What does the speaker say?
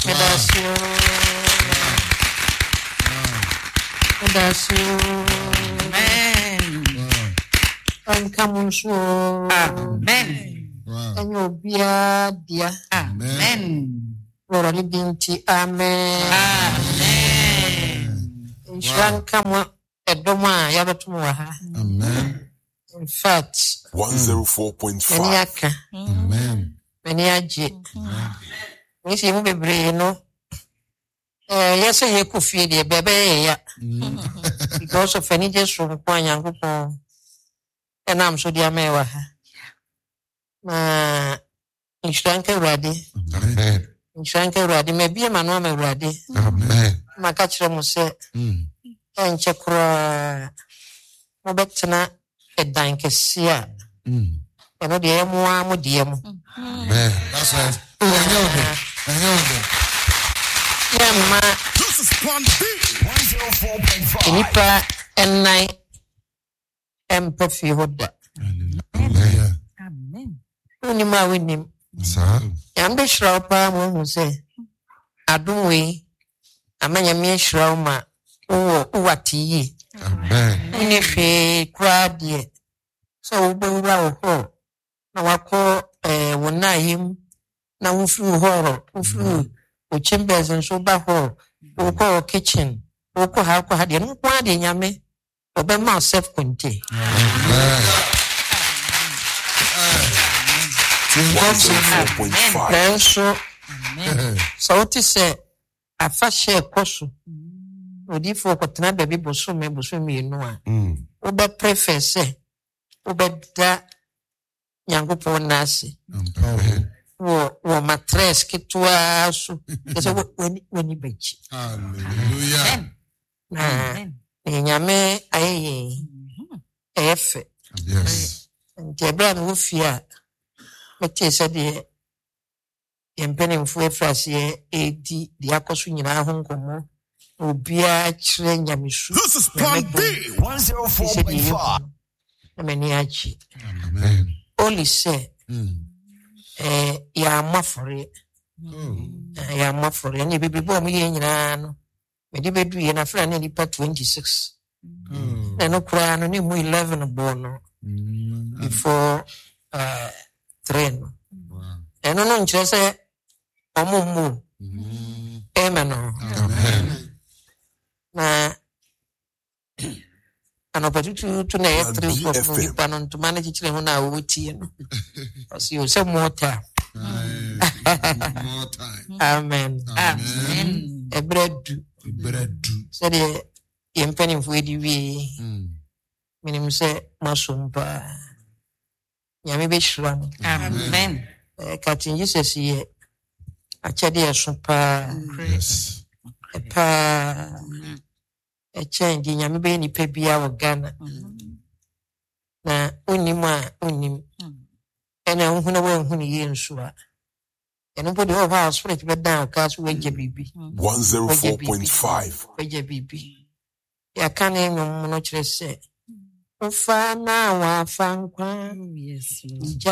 Amen. And you'll be dear. Amen. Lord, amen. Amen. Shrank come a doma, Yabatuma. Amen. In fact, 104.5. Amen. Meniaji. We see him be brain. Yes, I could feel the baby. Because of any just from Quanya. And I'm so dear Mewa. Inshranke ready. Amen. Inshranke ready. Maybe a man ready. Amen. My catcher must say, and Chakra Mobetana, a dank seer. And no dear more, dear. That's right. I know that. Yeah, ma. This is Plan B. 104.5. Nipa and night. Empathy hold that. Amen. Amen. Only my winning. Sir. Yambe shraupa mo say. Adunwe. Amanya me shrauma. Uwati. Amen. Unife crowd ye. So ube ura ho. Na wako wona him. Na ufru horo. Ufru. Chambers and so back hall. Oko kitchen. Oko hako hadi. Nuko hadi nyame. Obe ma self-contained. So what is a fast share cost? Odi for kotena baby bosu me no. Obe prefer say obe da nyangopo nasi. Wo mattress kitwa so. That's when you beach. Hallelujah. Nyame aye efe. Yes. Njebra no fia. Mete se de yempene fu efrase edi de akoso nyina ho nkomo. Obia kire nyamesu. This is Plan B 104.5. Ameni achi. Amen. Only say ya mafore. Ya mafore ni bibi bo mu ye nyina no. Medi bedu ye na fra na nipa 26. Na no kura no ni mu 11 born before 3 no. Eno no nche se omumu. Amen. Amen. Na anopetu to na 3 for nipa no to manage chire ho na wuti no. Osi o se more time. More time. Amen. Amen. Ebredu. So the impending for we minimum say masumpa. Yami be shram. Amen. Captain Jesus ye a chadi a supa. Yes. A change in Yami be ni pebia or Ghana. Na unima unim. And I won't know when he in sure. And nobody of our spirit went down, cast away baby. 104.5. Baby. Ya can't even say. Oh, far now, I found yes.